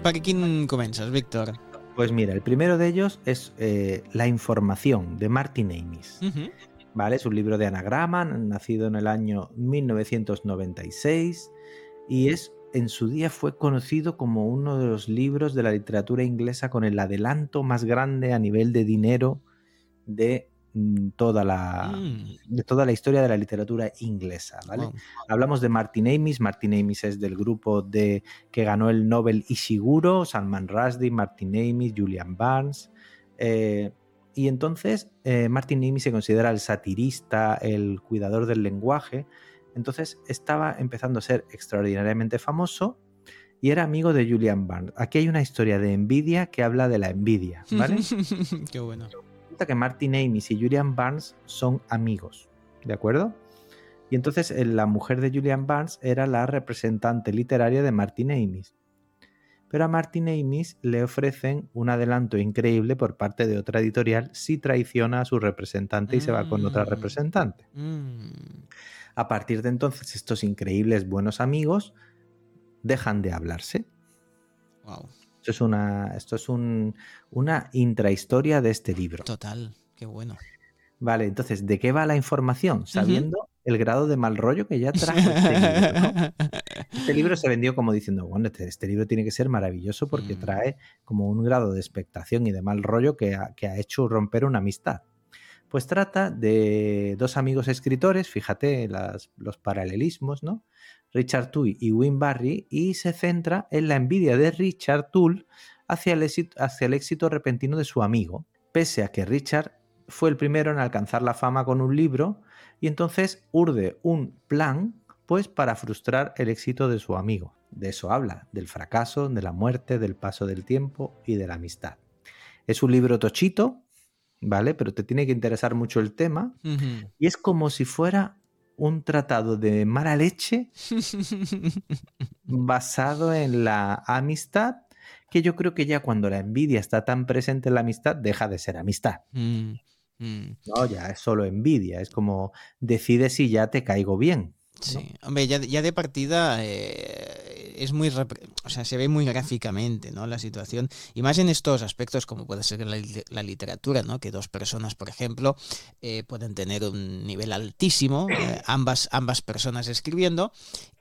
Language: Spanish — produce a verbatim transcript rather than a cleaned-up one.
per quin comences, Víctor? Pues mira, el primero de ellos es eh, La información, de Martin Amis. Uh-huh. ¿Vale? Es un libro de anagrama, nacido en el año mil novecientos noventa y seis, y es, en su día fue conocido como uno de los libros de la literatura inglesa con el adelanto más grande a nivel de dinero de toda la, mm. de toda la historia de la literatura inglesa, ¿vale? Wow. Hablamos de Martin Amis. Martin Amis es del grupo de que ganó el Nobel Ishiguro, Salman Rushdie, Martin Amis, Julian Barnes. Eh, y entonces eh, Martin Amis se considera el satirista, el cuidador del lenguaje. Entonces estaba empezando a ser extraordinariamente famoso y era amigo de Julian Barnes. Aquí hay una historia de envidia que habla de la envidia, ¿vale? Qué bueno. Resulta que Martin Amis y Julian Barnes son amigos, ¿de acuerdo? Y entonces la mujer de Julian Barnes era la representante literaria de Martin Amis. Pero a Martin Amis le ofrecen un adelanto increíble por parte de otra editorial si traiciona a su representante y mm. se va con otra representante. Mm. A partir de entonces, estos increíbles buenos amigos dejan de hablarse. Wow. Esto es una, esto es un, una intrahistoria de este libro. Total, qué bueno. Vale, entonces, ¿de qué va la información? Sabiendo uh-huh. el grado de mal rollo que ya trajo este libro, ¿no? Este libro se vendió como diciendo, bueno, este, este libro tiene que ser maravilloso porque mm. trae como un grado de expectación y de mal rollo que ha, que ha hecho romper una amistad. Pues trata de dos amigos escritores, fíjate las, los paralelismos, ¿no? Richard Toole y Win Barry, y se centra en la envidia de Richard Toole hacia el éxito, hacia el éxito repentino de su amigo, pese a que Richard fue el primero en alcanzar la fama con un libro, y entonces urde un plan pues para frustrar el éxito de su amigo. De eso habla, del fracaso, de la muerte, del paso del tiempo y de la amistad. Es un libro tochito, ¿vale? Pero te tiene que interesar mucho el tema, uh-huh. y es como si fuera un tratado de mala leche basado en la amistad, que yo creo que ya cuando la envidia está tan presente en la amistad, deja de ser amistad. Mm, mm. No, ya es solo envidia, es como decide si ya te caigo bien, ¿no? Sí, hombre, ya, ya de partida eh, es muy, o sea, se ve muy gráficamente, ¿no? La situación, y más en estos aspectos como puede ser la, la literatura, ¿no? Que dos personas, por ejemplo, eh, pueden tener un nivel altísimo, eh, ambas, ambas personas escribiendo,